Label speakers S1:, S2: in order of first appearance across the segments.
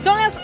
S1: Son las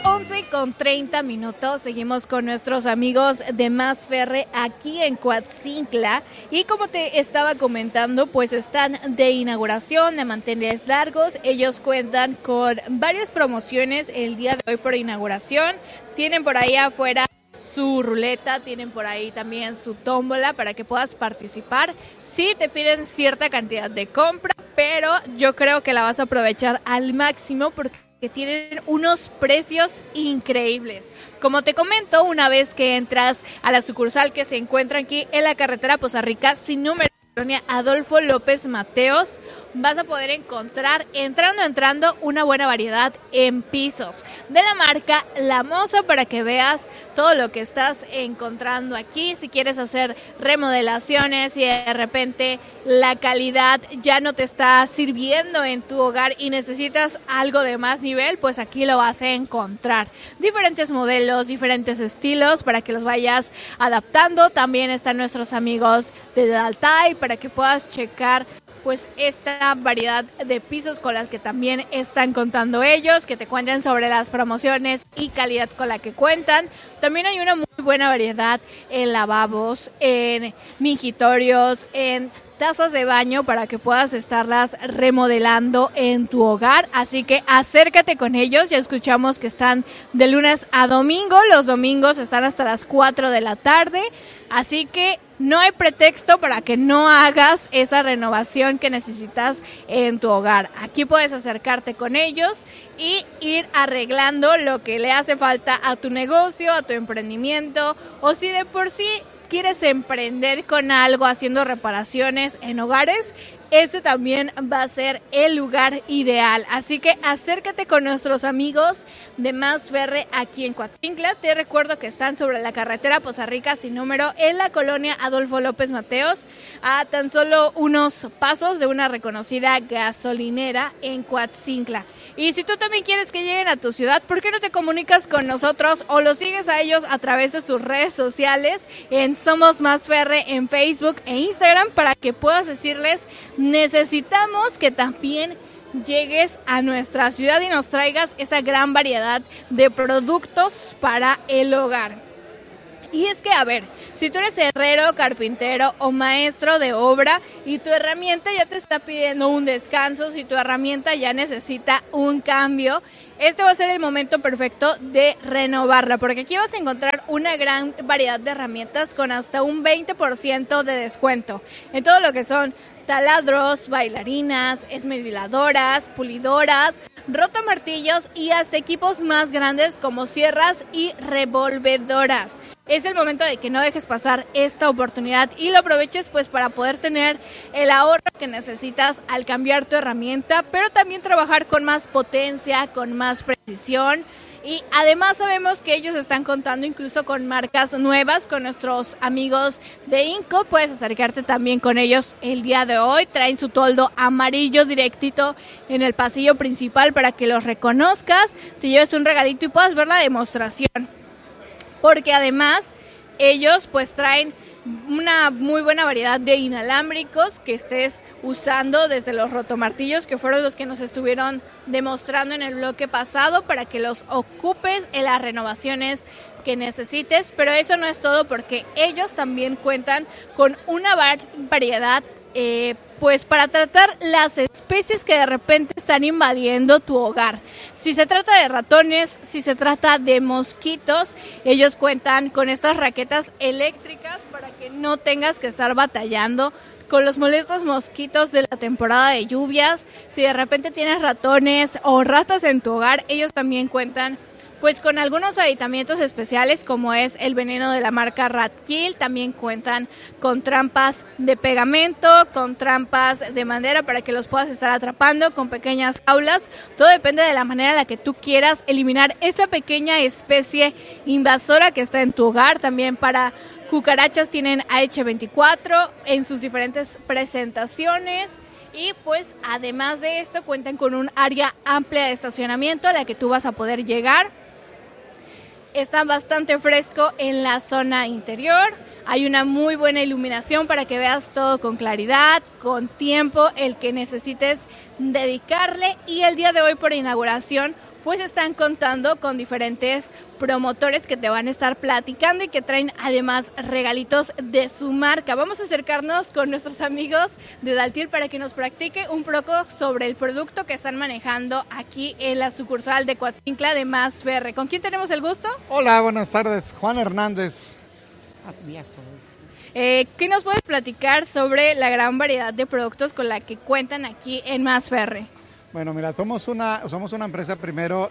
S1: 11:30. Seguimos con nuestros amigos de Más Ferre aquí en Coatzincla. Y como te estaba comentando, pues están de inauguración, de manteles largos. Ellos cuentan con varias promociones el día de hoy por inauguración. Tienen por ahí afuera su ruleta, tienen por ahí también su tómbola para que puedas participar. Sí te piden cierta cantidad de compra, pero yo creo que la vas a aprovechar al máximo porque tienen unos precios increíbles. Como te comento, una vez que entras a la sucursal que se encuentra aquí en la carretera Poza Rica, sin número, colonia Adolfo López Mateos, vas a poder encontrar, entrando, una buena variedad en pisos de la marca La Moza para que veas todo lo que estás encontrando aquí. Si quieres hacer remodelaciones y de repente la calidad ya no te está sirviendo en tu hogar y necesitas algo de más nivel, pues aquí lo vas a encontrar. Diferentes modelos, diferentes estilos para que los vayas adaptando. También están nuestros amigos de Daltai para que puedas checar pues esta variedad de pisos con las que también están contando ellos, que te cuenten sobre las promociones y calidad con la que cuentan. También hay una muy buena variedad en lavabos, en mingitorios, en tazas de baño para que puedas estarlas remodelando en tu hogar, así que acércate con ellos. Ya escuchamos que están de lunes a domingo, los domingos están hasta las 4 de la tarde, así que no hay pretexto para que no hagas esa renovación que necesitas en tu hogar. Aquí puedes acercarte con ellos y ir arreglando lo que le hace falta a tu negocio, a tu emprendimiento, o si de por sí quieres emprender con algo haciendo reparaciones en hogares, este también va a ser el lugar ideal. Así que acércate con nuestros amigos de Más Ferre aquí en Coatzincla. Te recuerdo que están sobre la carretera Poza Rica sin número en la colonia Adolfo López Mateos, a tan solo unos pasos de una reconocida gasolinera en Coatzincla. Y si tú también quieres que lleguen a tu ciudad, ¿por qué no te comunicas con nosotros o los sigues a ellos a través de sus redes sociales en Somos Más Ferre en Facebook e Instagram para que puedas decirles: necesitamos que también llegues a nuestra ciudad y nos traigas esa gran variedad de productos para el hogar? Y es que, a ver, si tú eres herrero, carpintero o maestro de obra y tu herramienta ya te está pidiendo un descanso, si tu herramienta ya necesita un cambio, este va a ser el momento perfecto de renovarla, porque aquí vas a encontrar una gran variedad de herramientas con hasta un 20% de descuento en todo lo que son taladros, bailarinas, esmeriladoras, pulidoras, rotomartillos y hasta equipos más grandes como sierras y revolvedoras. Es el momento de que no dejes pasar esta oportunidad y lo aproveches pues para poder tener el ahorro que necesitas al cambiar tu herramienta, pero también trabajar con más potencia, con más precisión. Y además sabemos que ellos están contando incluso con marcas nuevas, con nuestros amigos de Inco. Puedes acercarte también con ellos el día de hoy. Traen su toldo amarillo directito en el pasillo principal para que los reconozcas, te lleves un regalito y puedas ver la demostración. Porque además ellos pues traen una muy buena variedad de inalámbricos que estés usando, desde los rotomartillos que fueron los que nos estuvieron demostrando en el bloque pasado, para que los ocupes en las renovaciones que necesites. Pero eso no es todo, porque ellos también cuentan con una variedad pues para tratar las especies que de repente están invadiendo tu hogar. Si se trata de ratones, si se trata de mosquitos, ellos cuentan con estas raquetas eléctricas para que no tengas que estar batallando con los molestos mosquitos de la temporada de lluvias. Si de repente tienes ratones o ratas en tu hogar, ellos también cuentan pues con algunos aditamientos especiales, como es el veneno de la marca Rat Kill. También cuentan con trampas de pegamento, con trampas de madera para que los puedas estar atrapando, con pequeñas jaulas. Todo depende de la manera en la que tú quieras eliminar esa pequeña especie invasora que está en tu hogar. También para cucarachas tienen AH24 en sus diferentes presentaciones. Y pues además de esto cuentan con un área amplia de estacionamiento a la que tú vas a poder llegar. Está bastante fresco en la zona interior. Hay una muy buena iluminación para que veas todo con claridad, con tiempo, el que necesites dedicarle. Y el día de hoy por inauguración pues están contando con diferentes promotores que te van a estar platicando y que traen además regalitos de su marca. Vamos a acercarnos con nuestros amigos de Daltil para que nos practique un poco sobre el producto que están manejando aquí en la sucursal de Coatzincla de Más Ferre. ¿Con quién tenemos el gusto?
S2: Hola, buenas tardes. Juan Hernández.
S1: ¿Qué nos puedes platicar sobre la gran variedad de productos con la que cuentan aquí en Más Ferre?
S2: Bueno, mira, somos una empresa primero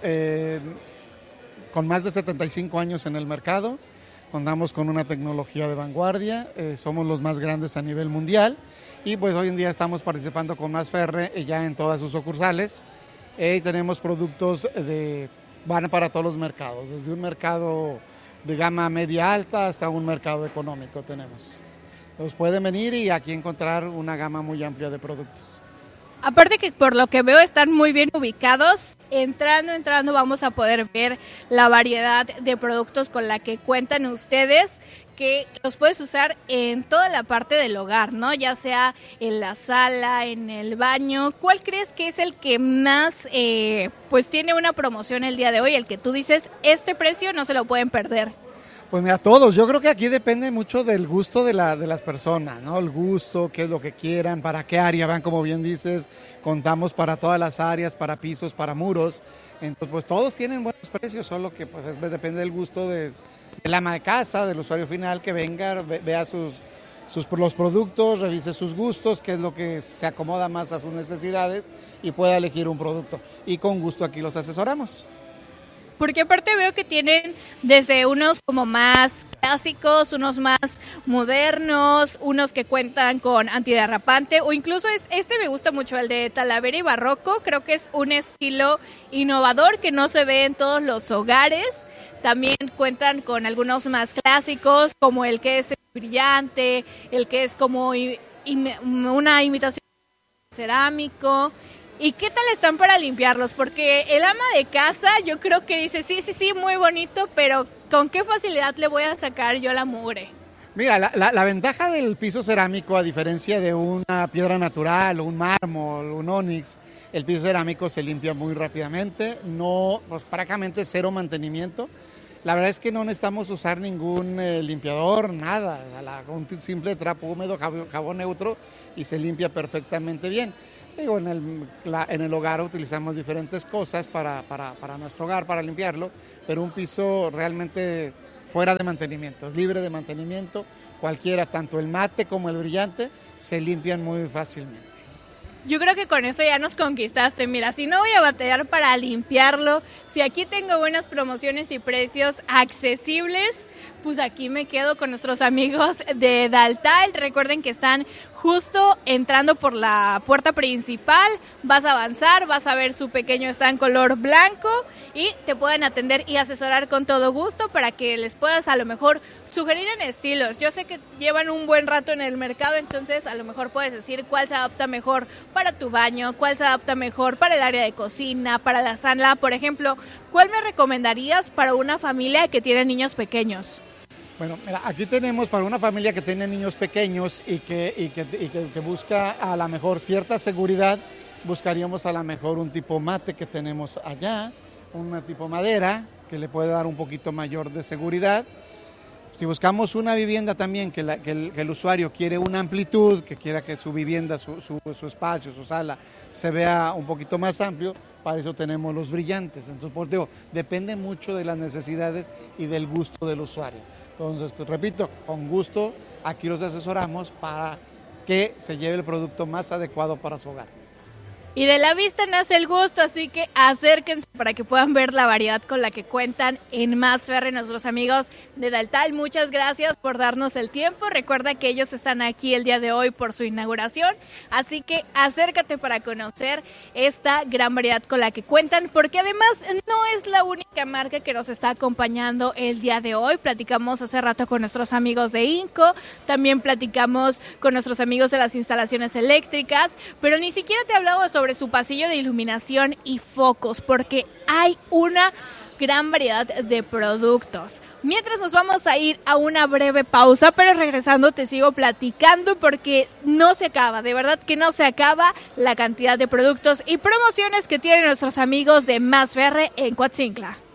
S2: con más de 75 años en el mercado. Contamos con una tecnología de vanguardia, somos los más grandes a nivel mundial y pues hoy en día estamos participando con Más Ferre ya en todas sus sucursales. Tenemos productos van para todos los mercados, desde un mercado de gama media alta hasta un mercado económico tenemos. Entonces pueden venir y aquí encontrar una gama muy amplia de productos.
S1: Aparte que por lo que veo están muy bien ubicados, entrando vamos a poder ver la variedad de productos con la que cuentan ustedes, que los puedes usar en toda la parte del hogar, ¿no? Ya sea en la sala, en el baño. ¿Cuál crees que es el que más pues tiene una promoción el día de hoy? El que tú dices, este precio no se lo pueden perder.
S2: Pues mira, todos. Yo creo que aquí depende mucho del gusto de las personas, ¿no? El gusto, qué es lo que quieran, para qué área van, como bien dices. Contamos para todas las áreas, para pisos, para muros. Entonces, pues todos tienen buenos precios, solo que pues depende del gusto del ama de casa, del usuario final, que venga, vea los productos, revise sus gustos, qué es lo que se acomoda más a sus necesidades y pueda elegir un producto. Y con gusto aquí los asesoramos.
S1: Porque aparte veo que tienen desde unos como más clásicos, unos más modernos, unos que cuentan con antiderrapante o incluso este me gusta mucho, el de Talavera y Barroco. Creo que es un estilo innovador que no se ve en todos los hogares. También cuentan con algunos más clásicos como el que es brillante, el que es como una imitación de cerámico. ¿Y qué tal están para limpiarlos? Porque el ama de casa yo creo que dice, sí, muy bonito, pero ¿con qué facilidad le voy a sacar yo la mugre?
S2: Mira, la ventaja del piso cerámico, a diferencia de una piedra natural, un mármol, un ónix, el piso cerámico se limpia muy rápidamente, pues prácticamente cero mantenimiento. La verdad es que no necesitamos usar ningún limpiador, nada, un simple trapo húmedo, jabón neutro y se limpia perfectamente bien. Digo, en el hogar utilizamos diferentes cosas para nuestro hogar, para limpiarlo, pero un piso realmente fuera de mantenimiento, es libre de mantenimiento, cualquiera, tanto el mate como el brillante, se limpian muy fácilmente.
S1: Yo creo que con eso ya nos conquistaste. Mira, si no voy a batallar para limpiarlo, si aquí tengo buenas promociones y precios accesibles, pues aquí me quedo con nuestros amigos de Daltal. Recuerden que están justo entrando por la puerta principal, vas a avanzar, vas a ver su pequeño stand color blanco y te pueden atender y asesorar con todo gusto para que les puedas a lo mejor sugerir en estilos. Yo sé que llevan un buen rato en el mercado, entonces a lo mejor puedes decir cuál se adapta mejor para tu baño, cuál se adapta mejor para el área de cocina, para la sala. Por ejemplo, ¿cuál me recomendarías para una familia que tiene niños pequeños?
S2: Bueno, mira, aquí tenemos para una familia que tiene niños pequeños y que busca a la mejor cierta seguridad, buscaríamos a la mejor un tipo mate que tenemos allá, un tipo madera que le puede dar un poquito mayor de seguridad. Si buscamos una vivienda también que el usuario quiere una amplitud, que quiera que su vivienda, su espacio, su sala se vea un poquito más amplio, para eso tenemos los brillantes. Entonces, por digo, depende mucho de las necesidades y del gusto del usuario. Entonces, pues, repito, con gusto aquí los asesoramos para que se lleve el producto más adecuado para su hogar.
S1: Y de la vista nace el gusto, así que acérquense para que puedan ver la variedad con la que cuentan en Más Ferre nuestros amigos de Daltal. Muchas gracias por darnos el tiempo. Recuerda que ellos están aquí el día de hoy por su inauguración, así que acércate para conocer esta gran variedad con la que cuentan, porque además no es la única marca que nos está acompañando el día de hoy. Platicamos hace rato con nuestros amigos de Inco, también platicamos con nuestros amigos de las instalaciones eléctricas, pero ni siquiera te he hablado sobre su pasillo de iluminación y focos, porque hay una gran variedad de productos. Mientras nos vamos a ir a una breve pausa, pero regresando te sigo platicando porque no se acaba, de verdad que no se acaba la cantidad de productos y promociones que tienen nuestros amigos de Más Ferre en Coatzincla.